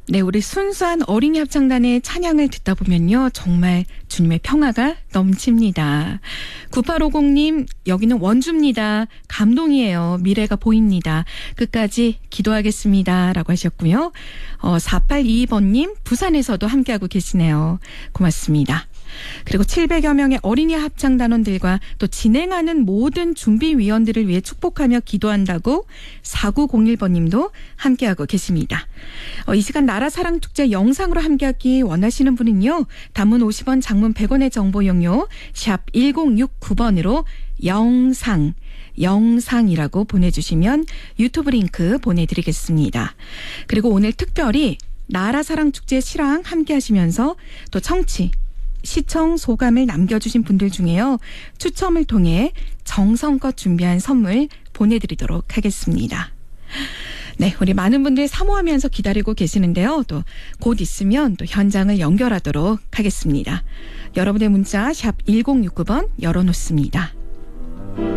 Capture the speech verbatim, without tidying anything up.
네, 우리 순수한 어린이 합창단의 찬양을 듣다 보면요. 정말 주님의 평화가 넘칩니다. 구팔오공님, 여기는 원주입니다. 감동이에요. 미래가 보입니다. 끝까지 기도하겠습니다. 라고 하셨고요. 어, 사팔이이번님, 부산에서도 함께하고 계시네요. 고맙습니다. 그리고 칠백여 명의 어린이 합창단원들과 또 진행하는 모든 준비위원들을 위해 축복하며 기도한다고 사구공일번님도 함께하고 계십니다. 어, 이 시간 나라사랑축제 영상으로 함께하기 원하시는 분은요. 단문 오십 원, 장문 백 원의 정보 용료 샵 일공육구번으로 영상, 영상이라고 보내주시면 유튜브 링크 보내드리겠습니다. 그리고 오늘 특별히 나라사랑축제 실황 함께하시면서 또 청취, 시청 소감을 남겨주신 분들 중에요. 추첨을 통해 정성껏 준비한 선물 보내드리도록 하겠습니다. 네, 우리 많은 분들 사모하면서 기다리고 계시는데요. 또 곧 있으면 또 현장을 연결하도록 하겠습니다. 여러분의 문자 샵 일공육구번 열어놓습니다.